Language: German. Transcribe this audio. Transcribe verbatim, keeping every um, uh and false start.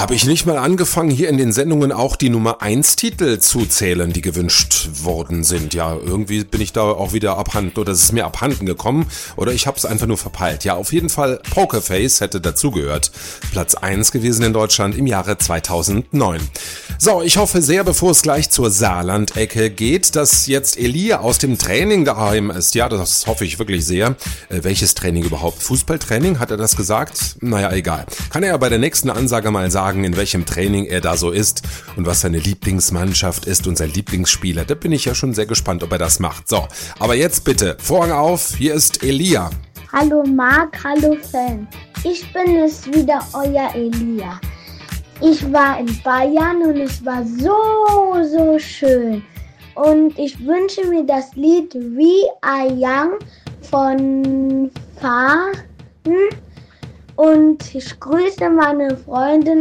Habe ich nicht mal angefangen, hier in den Sendungen auch die Nummer eins Titel zu zählen, die gewünscht worden sind? Ja, irgendwie bin ich da auch wieder abhanden, oder es ist mir abhanden gekommen, oder ich habe es einfach nur verpeilt. Ja, auf jeden Fall Pokerface hätte dazugehört. Platz eins gewesen in Deutschland im Jahre zweitausendneun. So, ich hoffe sehr, bevor es gleich zur Saarland-Ecke geht, dass jetzt Elia aus dem Training daheim ist. Ja, das hoffe ich wirklich sehr. Äh, welches Training überhaupt? Fußballtraining? Hat er das gesagt? Naja, egal. Kann er ja bei der nächsten Ansage mal sagen, in welchem Training er da so ist und was seine Lieblingsmannschaft ist und sein Lieblingsspieler. Da bin ich ja schon sehr gespannt, ob er das macht. So, aber jetzt bitte, Vorhang auf, hier ist Elia. Hallo Marc, hallo Fan. Ich bin es wieder, euer Elia. Ich war in Bayern und es war so, so schön. Und ich wünsche mir das Lied We Are Young von Fahren. Und ich grüße meine Freundin